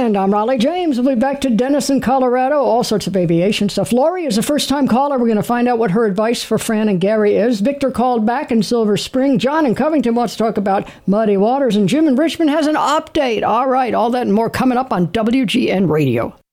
And I'm Raleigh James. We'll be back to Denison, Colorado. All sorts of aviation stuff. Lori is a first-time caller. We're going to find out what her advice for Fran and Gary is. Victor called back in Silver Spring. John in Covington wants to talk about muddy waters. And Jim in Richmond has an update. All right, all that and more coming up on WGN Radio.